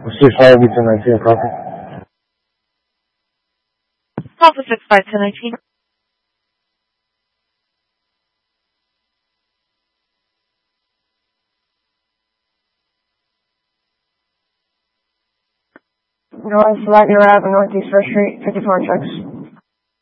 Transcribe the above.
Six five to 19 copy. Alpha 65 to 19. North Lightning Ave, Northeast First Street, 54 checks.